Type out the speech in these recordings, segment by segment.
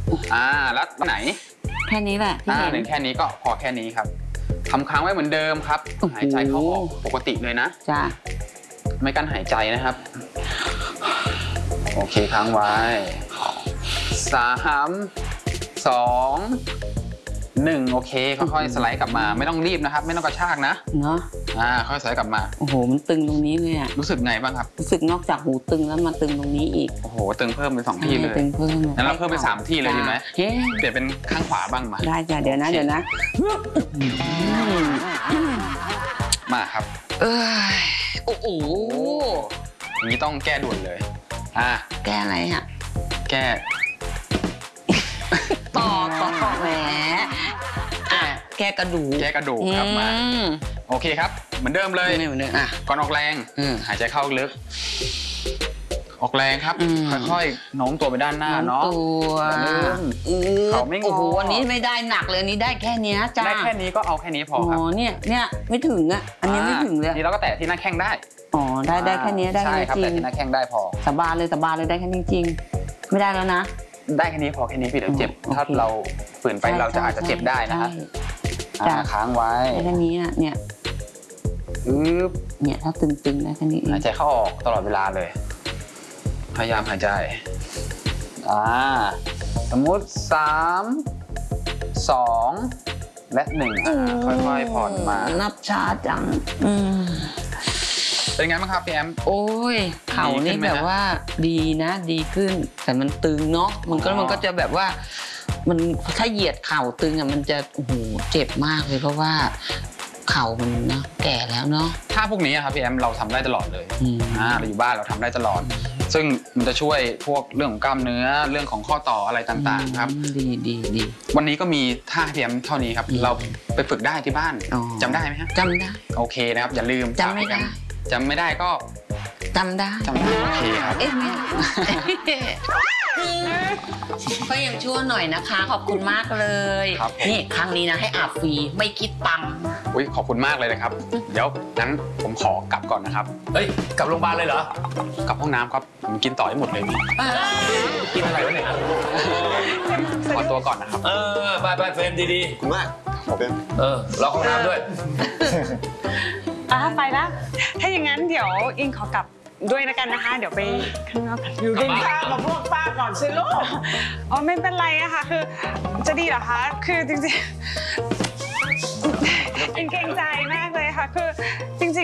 แล้วไหนแค่นี้แหละหนึ่งแค่นี้ก็พอแค่นี้ครับทำค้างไว้เหมือนเดิมครับหายใจเข้าออกปกติเลยนะจ้าไม่กั้นหายใจนะครับโอเคค้างไว้3 2 1โอเคค่อยๆสไลด์กลับมาไม่ต้องรีบนะครับไม่ต้องกระชากนะเนาะค่อยสไลด์กลับมาโอ้โหมันตึงตรงนี้เลยอะรู้สึกไงบ้างครับรู้สึกนอกจากหูตึงแล้วมาตึงตรงนี้อีกโอ้โหตึงเพิ่มเป็น2ที่เลยตึงเพิ่มงั้นเราเพิ่มเป็น3ที่เลยดีไหมเปลี่ยนเป็นข้างขวาบ้างมาได้จ้ะเดี๋ยวนะมาครับโอ้โหอย่างนี้ต้องแก้ด่วนเลยแก้อะไรฮะแก้ต่อแหมแก้กระดูกครับมาโอเคครับเหมือนเดิมเลยก่อนออกแรงหายใจเข้าลึกออกแรงครับค่อยๆโน้มตัวไปด้านหน้าเนาะเขาไม่งอโอ้โหวันนี้ไม่ได้หนักเลยนี้ได้แค่นี้จ้าได้แค่นี้ก็เอาแค่นี้พอครับเนี่ยไม่ถึงอ่ะอันนี้ไม่ถึงเลยนี่เราก็แตะที่หน้าแข้งได้ได้แค่นี้ได้ใช่ครับแตะที่หน้าแข้งได้พอสบายเลยได้แค่นี้จริงไม่ได้แล้วนะได้แค่นี้พอแค่นี้พี่เดี๋ยวเจ็บถ้าเราฝืนไปเราจะอาจจะเจ็บได้นะครับค้างไว้แค่นี้เนี่ยถ้าตึงๆได้แค่นี้หายใจเข้าออกตลอดเวลาเลยพยายามหายใจสมมุติ3 2 และ 1ค่อยๆผ่อนมานับช้าจังเป็นไงบ้างครับพี่แอมโอ้ยเข่านี่แบบว่าดีนะดีขึ้นแต่มันตึงเนาะมันก็จะแบบว่ามันถ้าเหยียดเข่าตึงอ่ะมันจะโอ้โหเจ็บมากเลยเพราะว่าเข่ามันนะแก่แล้วเนาะถ้าพวกนี้ครับพี่แอมเราทำได้ตลอดเลยเราอยู่บ้านเราทำได้ตลอดซึ่งมันจะช่วยพวกเรื่องของกล้ามเนื้อเรื่องของข้อต่ออะไรต่างๆครับดีวันนี้ก็มีท่าพี่แอมเท่านี้ครับเราไปฝึกได้ที่บ้านจำได้ไหมครับจำได้โอเคนะครับอย่าลืมจำไม่ได้ก็จำได้โอเคครับก็ยังชั่วหน่อยนะคะขอบคุณมากเลยนี่ครั้งนี้นะให้อาบฟรีไม่คิดตังค์ขอบคุณมากเลยนะครับเดี๋ยวนั้นผมขอกลับก่อนนะครับกลับโรงพยาบาลเลยเหรอกลับห้องน้ำครับผมกินต่อให้หมดเลยกินอะไรวะเนี่ยขอตัวก่อนนะครับไปเฟรมดีๆคุณมากรอห้องน้ำด้วยไปแล้วถ้าอย่างนั้นเดี๋ยวอิงขอกลับด้วยแล้วกันนะคะเดี๋ยวไปข้างนอกกันอยู่กินข้าวกับพวกป้าก่อนสิลูกไม่เป็นไรอะค่ะคือจะดีเหรอคะคือจริงๆอิงเกรงใจมากเลยค่ะคือจริง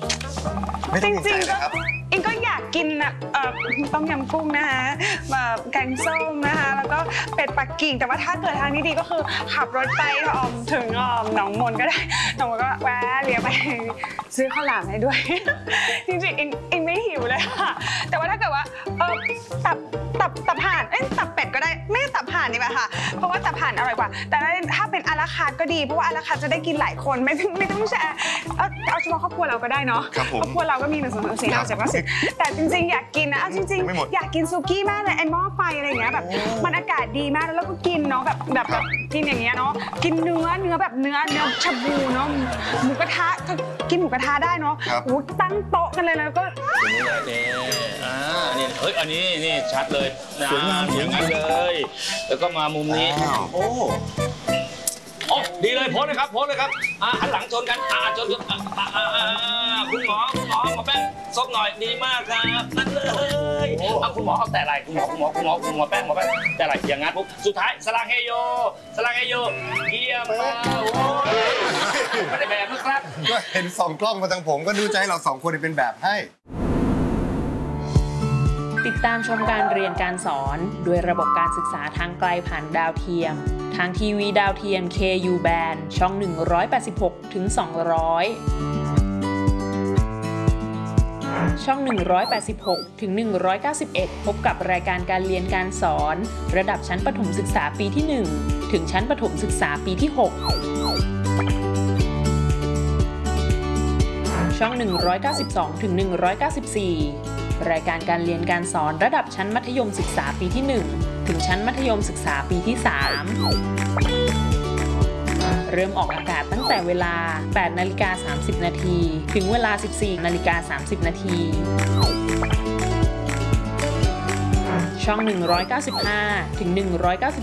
ก็อิงก็อยากกินต้มยำกุ้งนะคะแกงส้มนะคะแล้วก็เป็ดปักกิ่งแต่ว่าถ้าเกิดทางนี้ดีก็คือขับรถไปถึงหนองมนก็ได้หนองมนก็แวะเลี้ยวไปซื้อข้าวหลามให้ด้วยจริงๆอิงไม่หิวเลยค่ะแต่ว่าถ้าเกิดว่าตับห่านตับเป็ดก็ได้ไม่ตับห่านนี่แหละค่ะเพราะว่าตับห่านอร่อยกว่าแต่ถ้าเป็นอาราคาร์ทก็ดีเพราะว่าอาราคาร์ทจะได้กินหลายคนไม่ต้องแชร์เอาเฉพาะครอบครัวเราก็ได้เนาะครอบครัวเราก็มี1 2 3 4 5 6 7 8 10แต่จริงๆอยากกินนะจริงๆอยากกินซุกี้มากเลยไอ้หม้อไฟอะไรอย่างเงี้ยแบบมันอากาศดีมากแล้วก็กินเนาะแบบกินอย่างเงี้ยเนาะกินเนื้อแบบเนื้อชาบูเนาะหมูกระทะกินหมูกระทะได้เนาะตั้งโต๊ะกันเลยแล้วก็นี่แหละนี่อันนี้นี่ชัดเลยสวยงามเลยแล้วก็มามุมนี้โอ้ดีเลยโพสเลยครับหันหลังชนกันชนคุณหมอแป้งซบหน่อยดีมากครับนั่นเลยคุณหมอเอาแต่อะไรคุณหมอแป้งแต่อะไรอย่างงั้นปุ๊บสุดท้ายสลังเฮโยเยี่ยมมากไม่ได้แบบนะครับก็เห็น2 กล้องมาทางผมก็ดูใจเรา2 คนเป็นแบบให้ติดตามชมการเรียนการสอนด้วยระบบการศึกษาทางไกลผ่านดาวเทียมทางทีวีดาวเทียม KU Band ช่อง186 ถึง 200ช่อง186 ถึง 191พบกับรายการการเรียนการสอนระดับชั้นประถมศึกษาปีที่ 1 ถึงชั้นประถมศึกษาปีที่ 6ช่อง192 ถึง 194รายการการเรียนการสอนระดับชั้นมัธยมศึกษาปีที่ 1 ถึงชั้นมัธยมศึกษาปีที่ 3เริ่มออกอากาศตั้งแต่เวลา 8:30 น. ถึงเวลา 14:30 น. ช่อง195 ถึง